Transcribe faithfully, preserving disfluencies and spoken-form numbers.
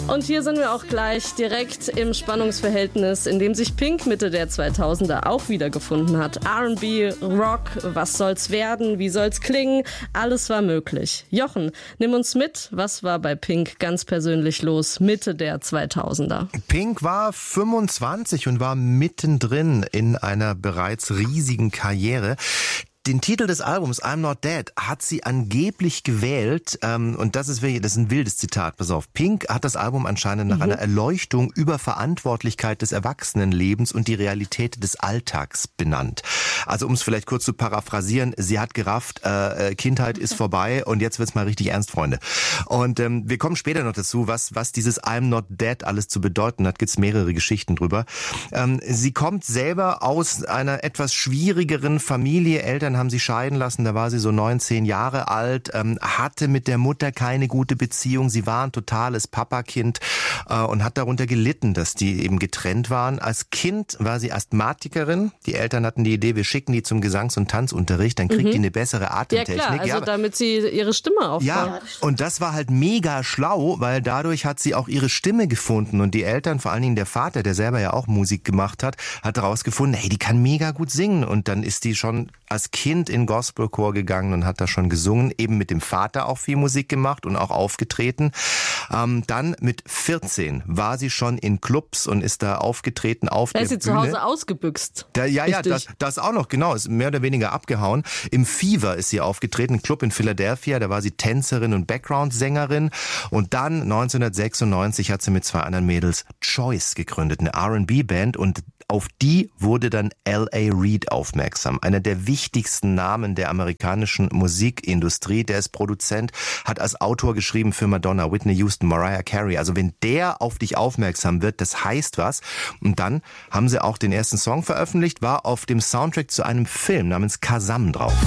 Und hier sind wir auch gleich direkt im Spannungsverhältnis, in dem sich Pink Mitte der zweitausender auch wiedergefunden hat. R und B, Rock, was soll's werden, wie soll's klingen, alles war möglich. Jochen, nimm uns mit, was war bei Pink ganz persönlich los Mitte der zweitausender? Pink war fünfundzwanzig und war mittendrin in einer bereits riesigen Karriere. Den Titel des Albums I'm Not Dead hat sie angeblich gewählt, ähm, und das ist wirklich, das ist ein wildes Zitat, pass auf. Pink hat das Album anscheinend nach mhm. einer Erleuchtung über Verantwortlichkeit des Erwachsenenlebens und die Realität des Alltags benannt. Also um es vielleicht kurz zu paraphrasieren, sie hat gerafft, äh, Kindheit ist vorbei und jetzt wird's mal richtig ernst, Freunde. Und ähm, wir kommen später noch dazu, was was dieses I'm Not Dead alles zu bedeuten hat, gibt's mehrere Geschichten drüber. Ähm, sie kommt selber aus einer etwas schwierigeren Familie, Eltern haben sie scheiden lassen, da war sie so neun, zehn Jahre alt, ähm, hatte mit der Mutter keine gute Beziehung, sie war ein totales Papakind äh, und hat darunter gelitten, dass die eben getrennt waren. Als Kind war sie Asthmatikerin, die Eltern hatten die Idee, wir schicken die zum Gesangs- und Tanzunterricht, dann kriegt mhm. die eine bessere Atemtechnik. Ja klar, also ja, damit sie ihre Stimme aufbaut. Ja, und das war halt mega schlau, weil dadurch hat sie auch ihre Stimme gefunden und die Eltern, vor allen Dingen der Vater, der selber ja auch Musik gemacht hat, hat herausgefunden, hey, die kann mega gut singen und dann ist die schon als Kind in Gospelchor gegangen und hat da schon gesungen, eben mit dem Vater auch viel Musik gemacht und auch aufgetreten. Ähm, dann mit vierzehn war sie schon in Clubs und ist da aufgetreten auf da der ist sie Bühne. Zu Hause ausgebüxt. Da, ja, ja, das, das auch noch, genau, ist mehr oder weniger abgehauen. Im Fever ist sie aufgetreten, ein Club in Philadelphia, da war sie Tänzerin und Background-Sängerin und dann neunzehnhundertsechsundneunzig hat sie mit zwei anderen Mädels Choice gegründet, eine R und B-Band und auf die wurde dann L A Reid aufmerksam, einer der wichtigsten Namen der amerikanischen Musikindustrie. Der ist Produzent, hat als Autor geschrieben für Madonna, Whitney Houston, Mariah Carey. Also wenn der auf dich aufmerksam wird, das heißt was. Und dann haben sie auch den ersten Song veröffentlicht, war auf dem Soundtrack zu einem Film namens Kazam drauf.